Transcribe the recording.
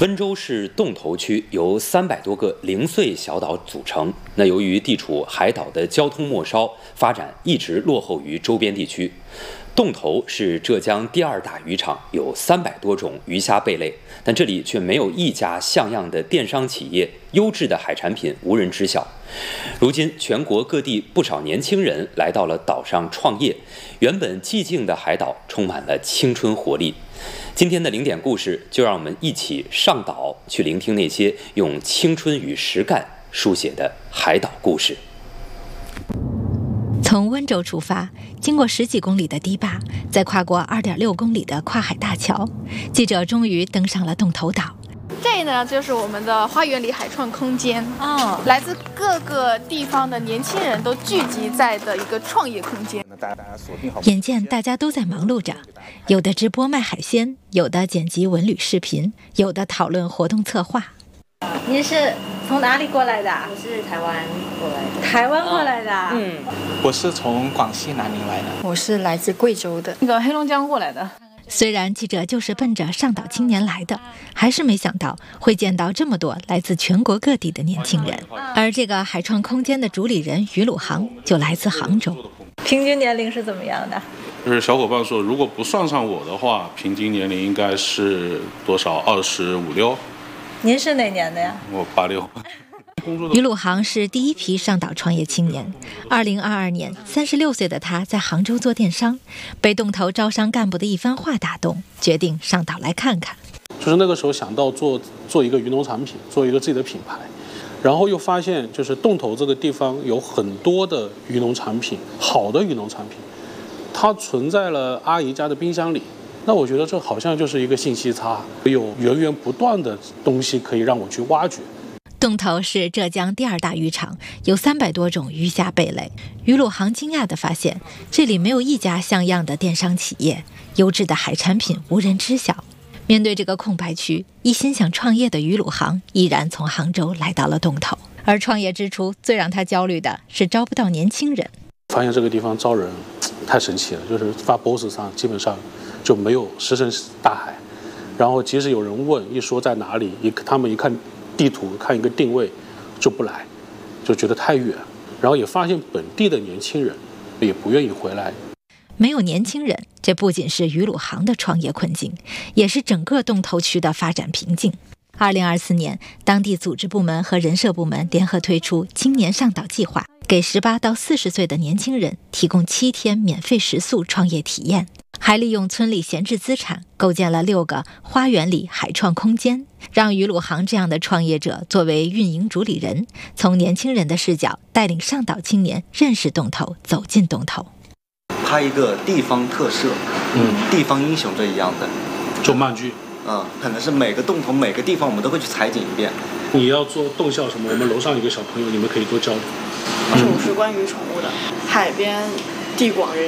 温州市洞头区由300多个零碎小岛组成。那由于地处海岛的交通末梢，发展一直落后于周边地区。洞头是浙江第2大渔场，有300多种鱼虾贝类，但这里却没有一家像样的电商企业，优质的海产品无人知晓。如今，全国各地不少年轻人来到了岛上创业，原本寂静的海岛充满了青春活力。今天的0点故事，就让我们一起上岛去聆听那些用青春与实干书写的海岛故事。 从温州出发，经过10几公里的堤坝，再跨过2.6公里的跨海大桥，记者终于登上了洞头岛。 这呢，就是我们的花园里海创空间来自各个地方的年轻人都聚集在的一个创业空间。 眼见大家都在忙碌着，有的直播卖海鲜，有的剪辑文旅视频，有的讨论活动策划。 您是从哪里过来的？ 我是台湾过来的。 台湾过来的？ 我是从广西南宁来的。 我是来自贵州的。 那个黑龙江过来的。 虽然记者就是奔着上岛青年来的，还是没想到会见到这么多来自全国各地的年轻人。而这个海创空间的主理人于鲁航就来自杭州。 平均年龄是怎么样的？ 就是小伙伴说，如果不算上我的话，平均年龄应该是多少？25、6。 您是哪年的呀？ 我86。 于鲁航是第一批上岛创业青年。2022年，36岁的他在杭州做电商，被洞头招商干部的一番话打动，决定上岛来看看。 就是那个时候想到做一个渔农产品，做一个自己的品牌，然后又发现就是洞头这个地方有很多的渔农产品，好的渔农产品，它存在了阿姨家的冰箱里。那我觉得这好像就是一个信息差，有源源不断的东西可以让我去挖掘。 洞头是浙江第2大渔场，有300多种鱼虾贝类。于鲁航惊讶地发现，这里没有一家像样的电商企业，优质的海产品无人知晓。面对这个空白区，一心想创业的于鲁航毅然从杭州来到了洞头。而创业之初，最让他焦虑的是招不到年轻人。 发现这个地方招人太神奇了，就是发 boss 上基本上就没有石沉大海，然后即使有人问，一说在哪里，他们一看地图，看一个定位就不来，就觉得太远。然后也发现本地的年轻人也不愿意回来。 没有年轻人，这不仅是于鲁航的创业困境，也是整个洞头区的发展瓶颈。2024年，当地组织部门和人社部门联合推出青年上岛计划，给18到40岁的年轻人提供7天免费食宿创业体验，还利用村里闲置资产构建了6个花园里海创空间，让于鲁航这样的创业者作为运营主理人，从年轻人的视角带领上岛青年认识洞头，走进洞头。 拍一个地方特色，地方英雄这一样的， 做漫剧。 可能是每个洞头每个地方我们都会去采景一遍。 你要做动效什么，我们楼上有个小朋友，你们可以多交流。 主是关于宠物的，海边地广人